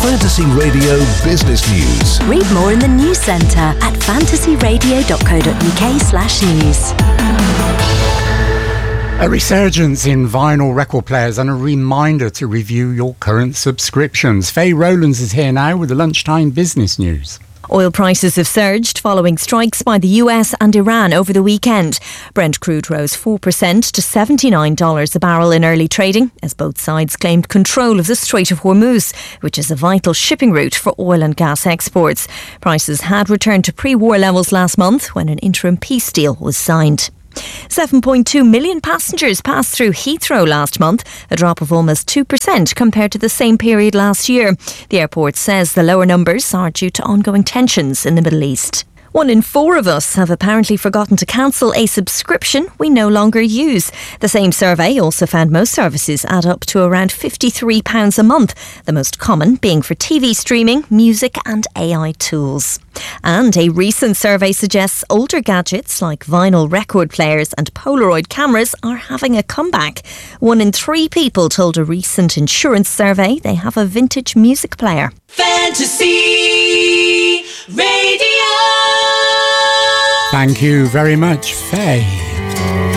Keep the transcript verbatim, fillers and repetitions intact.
Fantasy Radio Business News. Read more in the News Centre at fantasyradio.co.uk slash news. A resurgence in vinyl record players and a reminder to review your current subscriptions. Faye Rowlands is here now with the Lunchtime Business News. Oil prices have surged following strikes by the U S and Iran over the weekend. Brent crude rose four percent to seventy-nine dollars a barrel in early trading as both sides claimed control of the Strait of Hormuz, which is a vital shipping route for oil and gas exports. Prices had returned to pre-war levels last month when an interim peace deal was signed. seven point two million passengers passed through Heathrow last month, a drop of almost two percent compared to the same period last year. The airport says the lower numbers are due to ongoing tensions in the Middle East. One in four of us have apparently forgotten to cancel a subscription we no longer use. The same survey also found most services add up to around fifty-three pounds a month, the most common being for T V streaming, music and A I tools. And a recent survey suggests older gadgets like vinyl record players and Polaroid cameras are having a comeback. One in three people told a recent insurance survey they have a vintage music player. Fantasy Radio. Thank you very much, Faye.